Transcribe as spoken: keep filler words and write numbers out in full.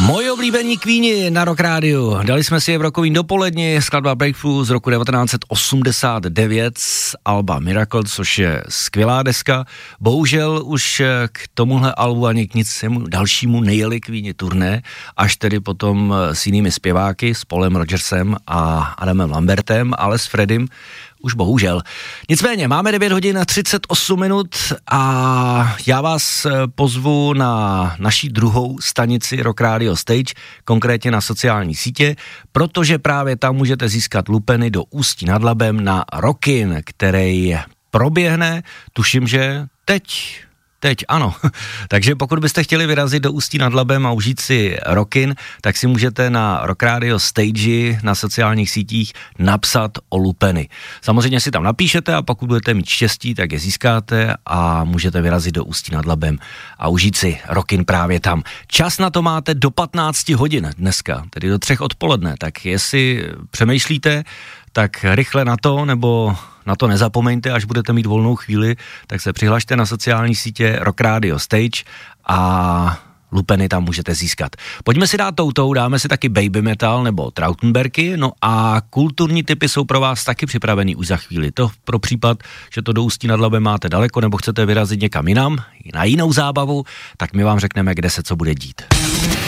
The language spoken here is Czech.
Moji oblíbení Queeni na Rock Rádiu. Dali jsme si je v rokovým dopoledni, skladba Breakthrough z roku devatenáct set osmdesát devět z alba Miracle, což je skvělá deska. Bohužel už k tomuhle albu ani k nicemu dalšímu nejeli Queeni turné, až tedy potom s jinými zpěváky, s Paulem Rodgersem a Adamem Lambertem, ale s Freddym už bohužel. Nicméně, máme devět hodin a třicet osm minut a já vás pozvu na naší druhou stanici Rock Radio Stage, konkrétně na sociální sítě, protože právě tam můžete získat lupeny do Ústí nad Labem na Rockin, který proběhne, tuším, že teď... Teď ano, takže pokud byste chtěli vyrazit do Ústí nad Labem a užít si Rockin, tak si můžete na Rock Radio Stage na sociálních sítích napsat o lupeny. Samozřejmě si tam napíšete a pokud budete mít štěstí, tak je získáte a můžete vyrazit do Ústí nad Labem a užít si Rockin právě tam. Čas na to máte do patnáct hodin dneska, tedy do třech odpoledne, tak jestli přemýšlíte, tak rychle na to, nebo na to nezapomeňte, až budete mít volnou chvíli, tak se přihlašte na sociální sítě Rock Radio Stage a lupeny tam můžete získat. Pojďme si dát toutou, dáme si taky Baby Metal nebo Trautenbergy, no a kulturní tipy jsou pro vás taky připravený už za chvíli. To pro případ, že to do Ústí nad Labem máte daleko nebo chcete vyrazit někam jinam, na jinou zábavu, tak my vám řekneme, kde se co bude dít.